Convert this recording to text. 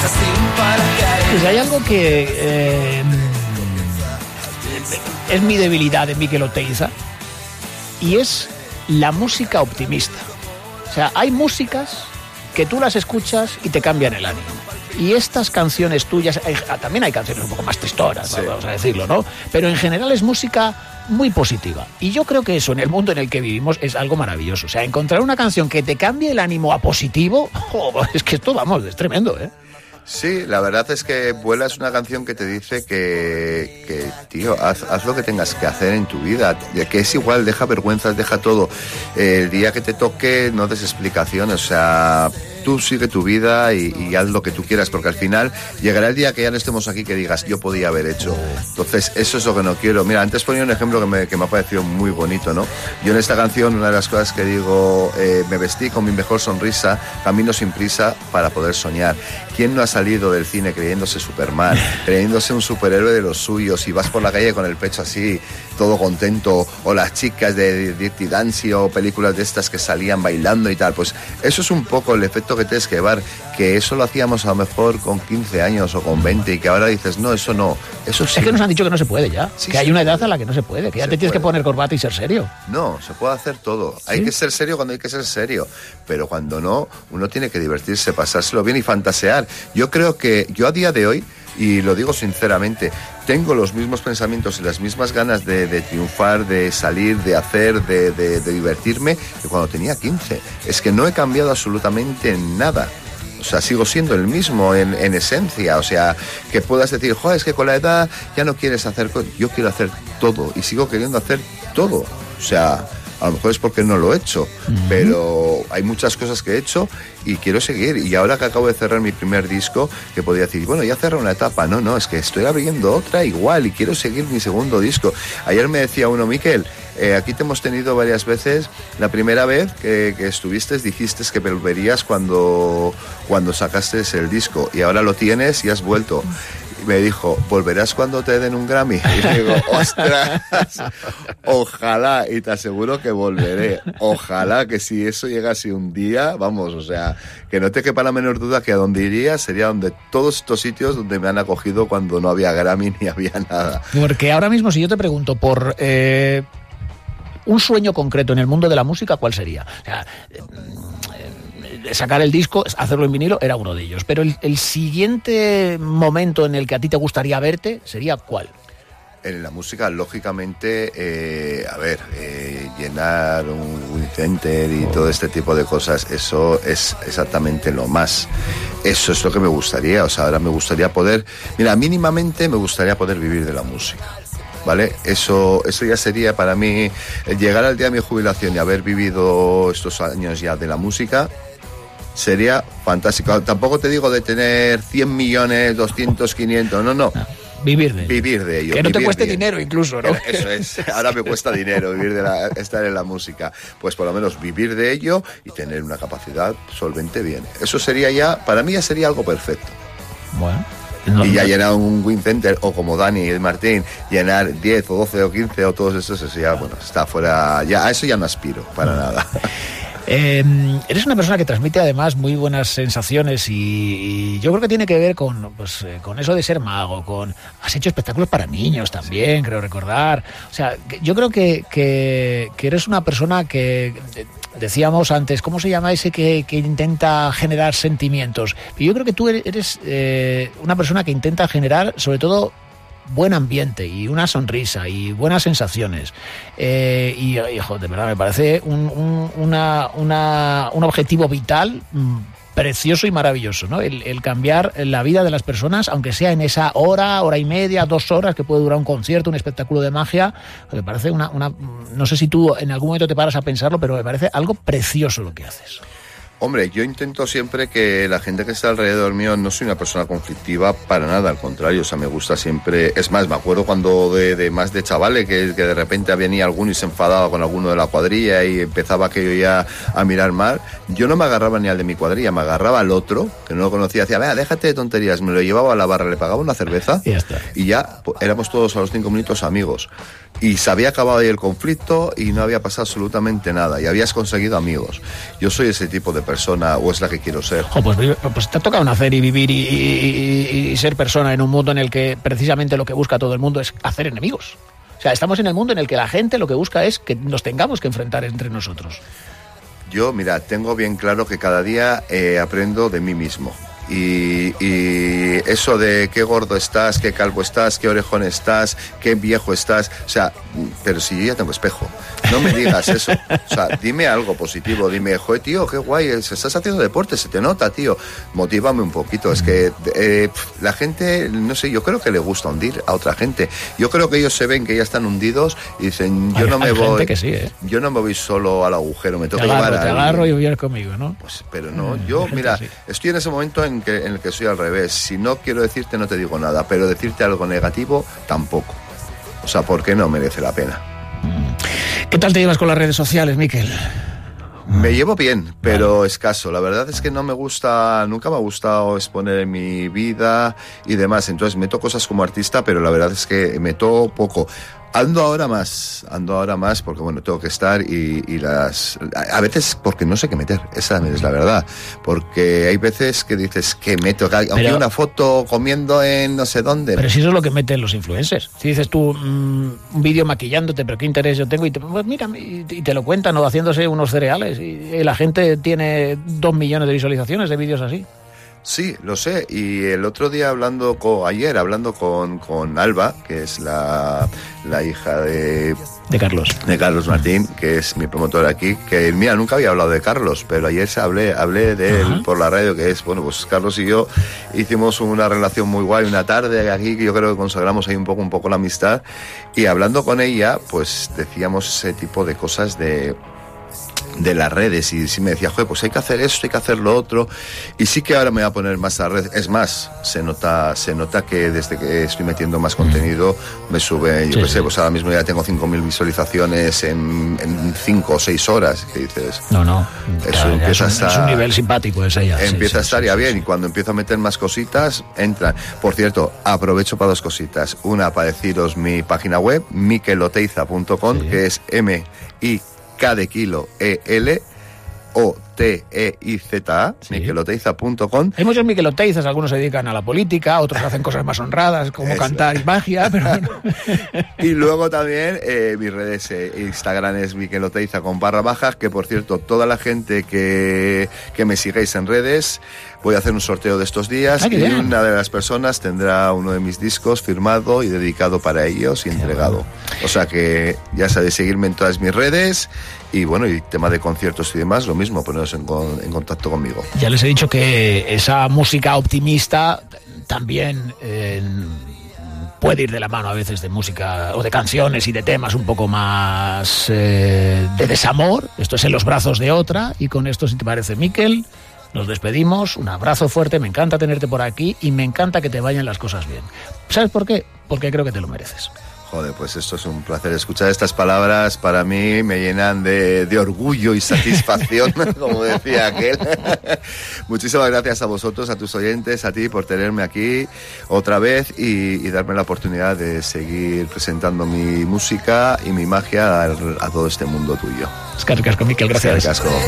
Pues hay algo que es mi debilidad de Mikel Oteiza, y es la música optimista. O sea, hay músicas que tú las escuchas y te cambian el ánimo. Y estas canciones tuyas, también hay canciones un poco más tristonas, sí, vamos a decirlo, ¿no? Pero en general es música muy positiva. Y yo creo que eso, en el mundo en el que vivimos, es algo maravilloso. O sea, encontrar una canción que te cambie el ánimo a positivo, es que esto, vamos, es tremendo, ¿eh? Sí, la verdad es que Vuela es una canción que te dice que tío, haz lo que tengas que hacer en tu vida, que es igual, deja vergüenzas, deja todo. El día que te toque no des explicaciones, o sea, tú sigue tu vida y haz lo que tú quieras, porque al final llegará el día que ya no estemos aquí que digas, yo podía haber hecho. Entonces, eso es lo que no quiero. Mira, antes ponía un ejemplo que me ha parecido muy bonito, ¿no? Yo en esta canción, una de las cosas que digo, me vestí con mi mejor sonrisa, camino sin prisa para poder soñar. ¿Quién no ha salido del cine creyéndose Superman, creyéndose un superhéroe de los suyos, y vas por la calle con el pecho así, todo contento, o las chicas de Dirty Dancing o películas de estas que salían bailando y tal? Pues eso es un poco el efecto que tienes que llevar, que eso lo hacíamos a lo mejor con 15 años o con 20, y que ahora dices, no, eso no, eso sí. Es que nos han dicho que no se puede ya, sí, que hay una edad a la que no se puede, que ya te tienes que poner corbata y ser serio. No, se puede hacer todo. Hay que ser serio cuando hay que ser serio, pero cuando no, uno tiene que divertirse, pasárselo bien y fantasear. Yo creo que yo a día de hoy, y lo digo sinceramente, tengo los mismos pensamientos y las mismas ganas de triunfar, de salir, de hacer, de divertirme que cuando tenía 15. Es que no he cambiado absolutamente nada. O sea, sigo siendo el mismo en esencia. O sea, que puedas decir, joder, es que con la edad ya no quieres hacer cosas. Yo quiero hacer todo y sigo queriendo hacer todo. O sea, a lo mejor es porque no lo he hecho, pero hay muchas cosas que he hecho y quiero seguir. Y ahora que acabo de cerrar mi primer disco, que podía decir, bueno, ya cerré una etapa. No, es que estoy abriendo otra igual y quiero seguir mi segundo disco. Ayer me decía uno, Mikel, aquí te hemos tenido varias veces. La primera vez que estuviste dijiste que volverías cuando sacaste el disco, y ahora lo tienes y has vuelto. Me dijo, ¿volverás cuando te den un Grammy? Y digo, ostras, ojalá, y te aseguro que volveré. Ojalá que si eso llegase un día, vamos, o sea, que no te quepa la menor duda que a donde iría sería donde todos estos sitios donde me han acogido cuando no había Grammy ni había nada. Porque ahora mismo, si yo te pregunto por un sueño concreto en el mundo de la música, ¿cuál sería? O sea, sacar el disco, hacerlo en vinilo, era uno de ellos. Pero el siguiente momento en el que a ti te gustaría verte, ¿sería cuál? En la música, lógicamente, llenar un Win Center y todo este tipo de cosas, eso es exactamente lo más. Eso es lo que me gustaría. O sea, ahora me gustaría poder, mira, mínimamente me gustaría poder vivir de la música, ¿vale? Eso ya sería para mí, llegar al día de mi jubilación y haber vivido estos años ya de la música, sería fantástico. Tampoco te digo de tener 100 millones, 200, 500, no. Vivir de ello. Que no te cueste dinero incluso, ¿no? Eso es. Ahora me cuesta dinero estar en la música. Pues por lo menos vivir de ello y tener una capacidad solvente bien. Eso sería ya, para mí ya sería algo perfecto. Bueno. Y ya llenar un Win Center, o como Dani y Martín, llenar 10 o 12 o 15 o todos esos, eso ya, bueno, está fuera. Ya, a eso ya no aspiro, para nada. Eres una persona que transmite además muy buenas sensaciones, y yo creo que tiene que ver con eso de ser mago, has hecho espectáculos para niños también, creo recordar. O sea, yo creo que eres una persona que, decíamos antes, ¿cómo se llama ese que intenta generar sentimientos? Yo creo que tú eres una persona que intenta generar, sobre todo, buen ambiente y una sonrisa y buenas sensaciones, y de verdad me parece un objetivo vital precioso y maravilloso, ¿no? El cambiar la vida de las personas, aunque sea en esa hora y media, 2 horas que puede durar un concierto, un espectáculo de magia. Me parece no sé si tú en algún momento te paras a pensarlo, pero me parece algo precioso lo que haces. Hombre, yo intento siempre que la gente que está alrededor mío, no soy una persona conflictiva para nada, al contrario, o sea, me gusta siempre. Es más, me acuerdo cuando más de chavales que de repente venía alguno y se enfadaba con alguno de la cuadrilla y empezaba aquello ya a mirar mal. Yo no me agarraba ni al de mi cuadrilla, me agarraba al otro, que no lo conocía, decía, vea, déjate de tonterías, me lo llevaba a la barra, le pagaba una cerveza y ya éramos todos a los 5 minutos amigos. Y se había acabado ahí el conflicto y no había pasado absolutamente nada y habías conseguido amigos. Yo soy ese tipo de persona o es la que quiero ser. Pues te ha tocado nacer y vivir y ser persona en un mundo en el que precisamente lo que busca todo el mundo es hacer enemigos. O sea, estamos en el mundo en el que la gente lo que busca es que nos tengamos que enfrentar entre nosotros. Yo, mira, tengo bien claro que cada día aprendo de mí mismo. Y eso de qué gordo estás, qué calvo estás, qué orejón estás, qué viejo estás, o sea, pero si yo ya tengo espejo, no me digas eso, o sea, dime algo positivo, dime, joder, tío, qué guay, estás haciendo deporte, se te nota, tío, motívame un poquito, es que la gente, no sé, yo creo que le gusta hundir a otra gente, yo creo que ellos se ven que ya están hundidos y dicen, yo no me voy, que sí, yo no me voy solo al agujero, me toca llevar a alguien. Te agarro y vienes conmigo, ¿no? Pues, pero no, yo, mira, sí. Estoy en ese momento en el que soy al revés. Si no quiero decirte, no te digo nada, pero decirte algo negativo, tampoco. O sea, ¿por qué no merece la pena? ¿Qué tal te llevas con las redes sociales, Miquel? Me llevo bien, pero escaso. La verdad es que no me gusta, nunca me ha gustado exponer mi vida y demás. Entonces meto cosas como artista, pero la verdad es que meto poco. Ando ahora más porque bueno, tengo que estar y a veces porque no sé qué meter, esa es la verdad, porque hay veces que dices que meto, aunque una foto comiendo en no sé dónde. Pero si eso es lo que meten los influencers, si dices tú un vídeo maquillándote, pero qué interés yo tengo, pues mira, y te lo cuentan, o haciéndose unos cereales, y la gente tiene 2 millones de visualizaciones de vídeos así. Sí, lo sé, y el otro día ayer hablando con Alba, que es la hija de Carlos Martín, que es mi promotor aquí, que mira, nunca había hablado de Carlos, pero ayer hablé de él por la radio, que es, bueno, pues Carlos y yo hicimos una relación muy guay una tarde aquí, que yo creo que consagramos ahí un poco la amistad, y hablando con ella, pues decíamos ese tipo de cosas de las redes, y sí me decía, joder, pues hay que hacer esto, hay que hacer lo otro, y sí que ahora me voy a poner más a redes. Es más, se nota que desde que estoy metiendo más contenido me sube, yo qué sé, pues ahora mismo ya tengo 5.000 visualizaciones en 5 o 6 horas, que dices, no, eso empieza es un nivel simpático ese ya. Empieza a estar ya bien, y cuando empiezo a meter más cositas, entran. Por cierto, aprovecho para 2 cositas, una para deciros mi página web, mikeloteiza.com, que es K de kilo EL OTEIZA, mikeloteiza.com. Hay muchos Mikeloteizas, algunos se dedican a la política, otros hacen cosas más honradas como cantar y magia, pero bueno. Y luego también mis redes, Instagram es mikeloteiza con /, que por cierto, toda la gente que me sigáis en redes, voy a hacer un sorteo de estos días, y una de las personas tendrá uno de mis discos firmado y dedicado para ellos y entregado. O sea que ya sabéis seguirme en todas mis redes, y bueno, y tema de conciertos y demás, lo mismo, poneros en contacto conmigo. Ya les he dicho que esa música optimista también puede ir de la mano a veces de música o de canciones y de temas un poco más de desamor. Esto es En los brazos de otra, y con esto, si te parece, Miquel, nos despedimos. Un abrazo fuerte, me encanta tenerte por aquí y me encanta que te vayan las cosas bien. ¿Sabes por qué? Porque creo que te lo mereces. Joder, pues esto es un placer. Escuchar estas palabras para mí me llenan de orgullo y satisfacción, como decía aquel. Muchísimas gracias a vosotros, a tus oyentes, a ti por tenerme aquí otra vez y darme la oportunidad de seguir presentando mi música y mi magia a todo este mundo tuyo. Eskerrik asko, Miquel, gracias. Eskerrik asko.